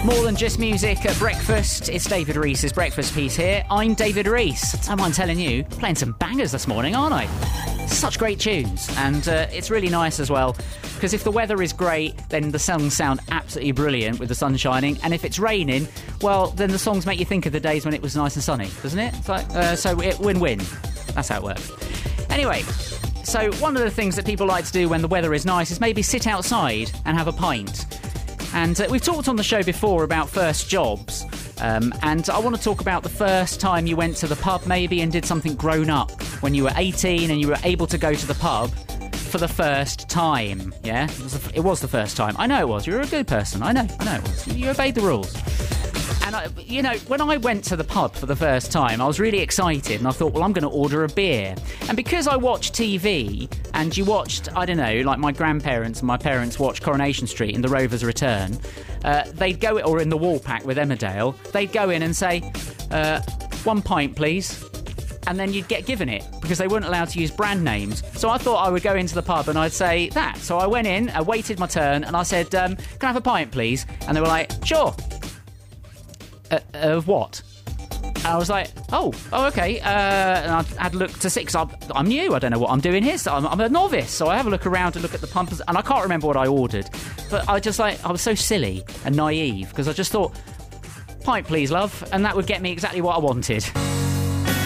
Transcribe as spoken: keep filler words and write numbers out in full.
More than just music at breakfast. It's David Reese's breakfast piece here. I'm David Reese. Don't mind telling you, playing some bangers this morning, aren't I? Such great tunes, and uh, it's really nice as well, because if the weather is great, then the songs sound absolutely brilliant with the sun shining, and if it's raining, well, then the songs make you think of the days when it was nice and sunny, doesn't it? It's like, uh, so it win-win. That's how it works. Anyway, so one of the things that people like to do when the weather is nice is maybe sit outside and have a pint. And uh, we've talked on the show before about first jobs, um, and I want to talk about the first time you went to the pub maybe and did something grown up, when you were eighteen and you were able to go to the pub for the first time. Yeah, it was the, it was the first time. I know it was. You were a good person. I know, I know it was. You obeyed the rules. And, I, you know, when I went to the pub for the first time, I was really excited, and I thought, well, I'm going to order a beer. And because I watched T V, and you watched, I don't know, like my grandparents and my parents watched Coronation Street in The Rover's Return, uh, they'd go, or in The Woolpack with Emmerdale, they'd go in and say, uh, one pint, please. And then you'd get given it, because they weren't allowed to use brand names. So I thought I would go into the pub and I'd say that. So I went in, I waited my turn, and I said, um, can I have a pint, please? And they were like, sure. Uh, of what? And I was like, oh, oh, okay. Uh, and I had a look to see, because I'm, I'm new. I don't know what I'm doing here. So I'm, I'm a novice. So I have a look around and look at the pumpers, and I can't remember what I ordered. But I just like, I was so silly and naive, because I just thought, pint, please, love. And that would get me exactly what I wanted.